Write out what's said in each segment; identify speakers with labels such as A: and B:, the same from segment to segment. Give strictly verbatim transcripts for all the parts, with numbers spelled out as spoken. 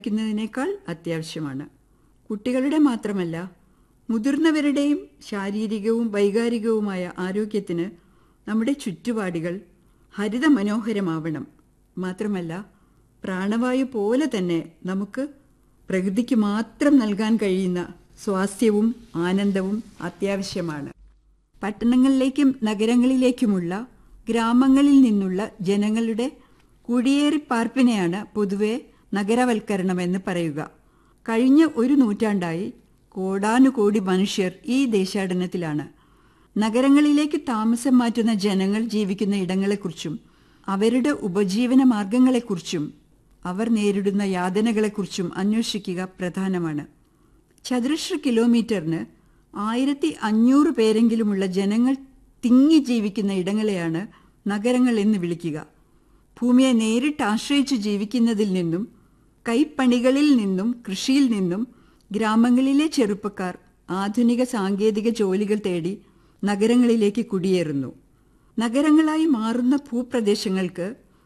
A: ക്കുന്നതിനേക്കാൾ അത്യാവശ്യമാണ്. കുട്ടികളുടെ മാത്രമല്ല, മുതിർന്നവരുടെയും ശാരീരികവും വൈകാരികവുമായ ആരോഗ്യത്തിന് നമ്മുടെ ചുറ്റുപാടുകൾ ഹരിത മനോഹരമാവണം. മാത്രമല്ല, പ്രാണവായു പോലെ തന്നെ നമുക്ക് പ്രകൃതിക്ക് മാത്രം നൽകാൻ കഴിയുന്ന സ്വാസ്ഥ്യവും ആനന്ദവും അത്യാവശ്യമാണ്. പട്ടണങ്ങളിലേക്കും നഗരങ്ങളിലേക്കുമുള്ള ഗ്രാമങ്ങളിൽ നിന്നുള്ള ജനങ്ങളുടെ കുടിയേറിപ്പാർപ്പിനെയാണ് പൊതുവെ നഗരവൽക്കരണമെന്ന് പറയുക. കഴിഞ്ഞ ഒരു നൂറ്റാണ്ടായി കോടാനുകോടി മനുഷ്യർ ഈ ദേശാടനത്തിലാണ്. നഗരങ്ങളിലേക്ക് താമസം മാറ്റുന്ന ജനങ്ങൾ ജീവിക്കുന്ന ഇടങ്ങളെക്കുറിച്ചും അവരുടെ ഉപജീവന മാർഗങ്ങളെക്കുറിച്ചും അവർ നേരിടുന്ന യാതനകളെക്കുറിച്ചും അന്വേഷിക്കുക പ്രധാനമാണ്. ചതുരശ്ര കിലോമീറ്ററിന് ആയിരത്തി അഞ്ഞൂറ് പേരെങ്കിലുമുള്ള ജനങ്ങൾ തിങ്ങി ജീവിക്കുന്ന ഇടങ്ങളെയാണ് നഗരങ്ങൾ എന്ന് വിളിക്കുക. ഭൂമിയെ നേരിട്ട് ആശ്രയിച്ച് ജീവിക്കുന്നതിൽ നിന്നും കൈപ്പണികളിൽ നിന്നും കൃഷിയിൽ നിന്നും ഗ്രാമങ്ങളിലെ ചെറുപ്പക്കാർ ആധുനിക സാങ്കേതിക ജോലികൾ തേടി നഗരങ്ങളിലേക്ക് കുടിയേറുന്നു. നഗരങ്ങളായി മാറുന്ന ഭൂപ്രദേശങ്ങൾക്ക്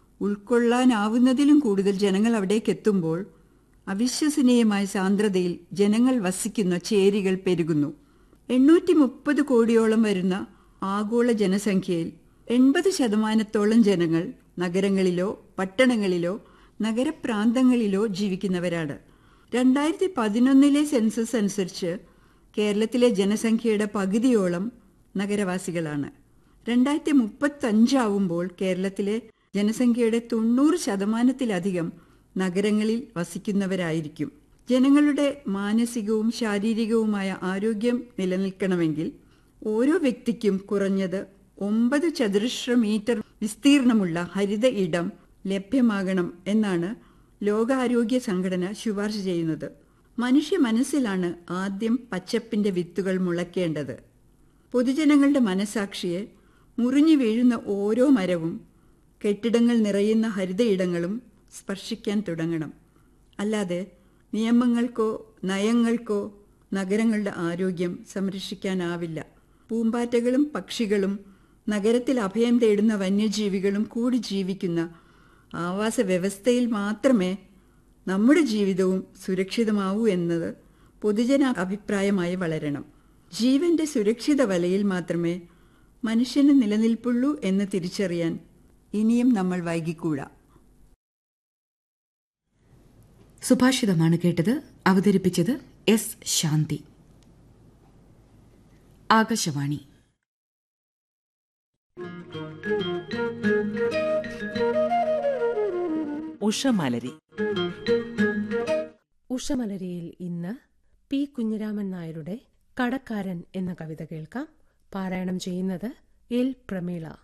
A: ഉൾക്കൊള്ളാനാവുന്നതിലും കൂടുതൽ ജനങ്ങൾ അവിടേക്ക് എത്തുമ്പോൾ അവിശ്വസനീയമായ സാന്ദ്രതയിൽ ജനങ്ങൾ വസിക്കുന്ന ചേരികൾ പെരുകുന്നു. എണ്ണൂറ്റി മുപ്പത് കോടിയോളം വരുന്ന ആഗോള ജനസംഖ്യയിൽ എൺപത് ശതമാനത്തോളം ജനങ്ങൾ നഗരങ്ങളിലോ പട്ടണങ്ങളിലോ നഗരപ്രാന്തങ്ങളിലോ ജീവിക്കുന്നവരാണ്. രണ്ടായിരത്തി പതിനൊന്നിലെ സെൻസസ് അനുസരിച്ച് കേരളത്തിലെ ജനസംഖ്യയുടെ പകുതിയോളം നഗരവാസികളാണ്. രണ്ടായിരത്തി മുപ്പത്തഞ്ചാവുമ്പോൾ കേരളത്തിലെ ജനസംഖ്യയുടെ തൊണ്ണൂറ് ശതമാനത്തിലധികം നഗരങ്ങളിൽ വസിക്കുന്നവരായിരിക്കും. ജനങ്ങളുടെ മാനസികവും ശാരീരികവുമായ ആരോഗ്യം നിലനിൽക്കണമെങ്കിൽ ഓരോ വ്യക്തിക്കും കുറഞ്ഞത് ഒമ്പത് ചതുരശ്ര മീറ്റർ വിസ്തീർണമുള്ള ഹരിത ഇടം ലഭ്യമാകണം എന്നാണ് ലോകാരോഗ്യ സംഘടന ശുപാർശ ചെയ്യുന്നത്. മനുഷ്യ മനസ്സിലാണ് ആദ്യം പച്ചപ്പിന്റെ വിത്തുകൾ മുളയ്ക്കേണ്ടത്. പൊതുജനങ്ങളുടെ മനസാക്ഷിയെ മുറിഞ്ഞു വീഴുന്ന ഓരോ മരവും കെട്ടിടങ്ങൾ നിറയുന്ന ഹരിത ഇടങ്ങളും സ്പർശിക്കാൻ തുടങ്ങണം. അല്ലാതെ നിയമങ്ങൾക്കോ നയങ്ങൾക്കോ നഗരങ്ങളുടെ ആരോഗ്യം സംരക്ഷിക്കാനാവില്ല. പൂമ്പാറ്റകളും പക്ഷികളും നഗരത്തിൽ അഭയം തേടുന്ന വന്യജീവികളും കൂടി ജീവിക്കുന്ന ആവാസ വ്യവസ്ഥയിൽ മാത്രമേ നമ്മുടെ ജീവിതവും സുരക്ഷിതമാവൂ എന്നത് പൊതുജന അഭിപ്രായമായി വളരണം. ജീവന്റെ സുരക്ഷിത വലയിൽ മാത്രമേ മനുഷ്യന് നിലനിൽപ്പുള്ളൂ എന്ന് തിരിച്ചറിയാൻ ഇനിയും നമ്മൾ വൈകിക്കൂടാ.
B: സുഭാഷിതമാണ് കേട്ടത്. അവതരിപ്പിച്ചത് എസ് ശാന്തി. ആകാശവാണി.
C: ഉഷമലരി.
D: ഉഷമലരിയിൽ ഇന്ന് പി കുഞ്ഞിരാമൻ നായരുടെ കടക്കാരൻ എന്ന കവിത കേൾക്കാം. പാരായണം ചെയ്യുന്നത് എൽ പ്രമീള.